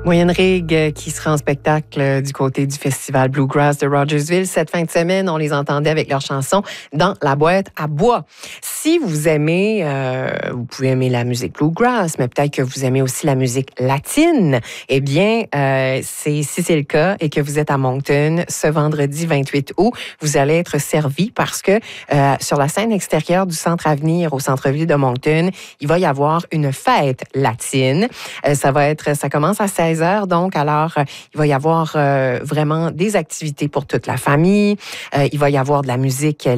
Moyenne Rig qui sera en spectacle du côté du Festival Bluegrass de Rogersville. Cette fin de semaine, on les entendait avec leurs chansons dans la boîte à bois. Si vous aimez, vous pouvez aimer la musique Bluegrass, mais peut-être que vous aimez aussi la musique latine, eh bien, si c'est le cas et que vous êtes à Moncton ce vendredi 28 août, vous allez être servi parce que sur la scène extérieure du Centre Avenir au centre-ville de Moncton, il va y avoir une fête latine. Ça commence à 16h, donc alors il va y avoir vraiment des activités pour toute la famille. Il va y avoir de la musique